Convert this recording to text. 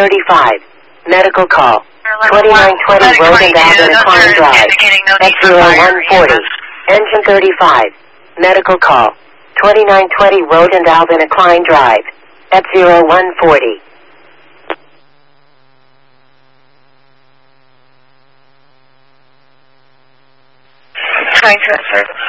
35. Medical call. 2920 Roden Alvin Klein Drive. That's 0140. Engine 35. Medical call. 2920 Roden Alvin Klein Drive. That's 0140. Trying to insert